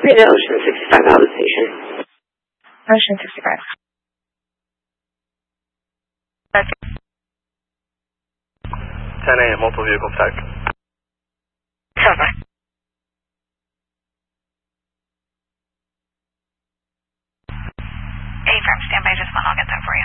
to Ocean 65 Alba Station. Ocean 65. 10 a.m. multiple vehicle tech. Over. A-firm, stand by just one, I'll get that for you.